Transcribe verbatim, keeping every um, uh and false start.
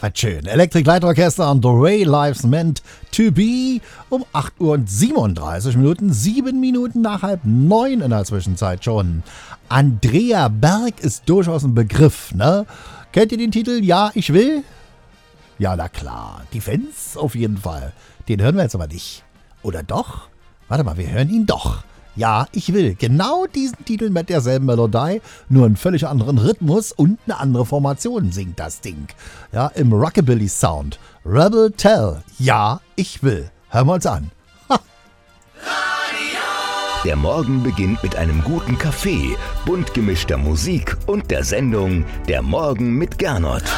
was schön. Electric Light Orchester und The Way Life's Meant to Be um acht Uhr und siebenunddreißig Minuten, sieben Minuten nach halb neun in der Zwischenzeit schon. Andrea Berg ist durchaus ein Begriff, ne? Kennt ihr den Titel Ja, ich will? Ja, na klar. Die Fans auf jeden Fall. Den hören wir jetzt aber nicht. Oder doch? Warte mal, wir hören ihn doch. Ja, ich will. Genau diesen Titel mit derselben Melodie, nur einen völlig anderen Rhythmus und eine andere Formation singt das Ding. Ja, im Rockabilly-Sound. Rebel Tell. Ja, ich will. Hören wir uns an. Ha. Der Morgen beginnt mit einem guten Kaffee, bunt gemischter Musik und der Sendung Der Morgen mit Gernot.